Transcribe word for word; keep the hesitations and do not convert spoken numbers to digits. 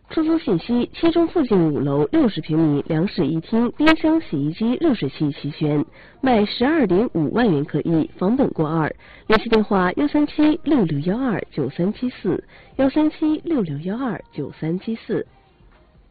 出租信息：七中附近五楼六十平米两室一厅，冰箱、洗衣机、热水器齐全，卖十二点五万元可以，房本过二。联系电话：幺三七六六幺二九三七四，幺三七六六幺二九三七四。